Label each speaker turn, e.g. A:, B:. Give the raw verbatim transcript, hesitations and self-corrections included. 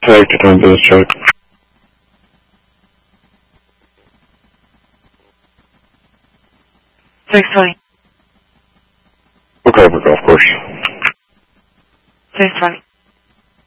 A: Take the time business check.
B: six twenty.
A: Look over golf course.
B: six twenty.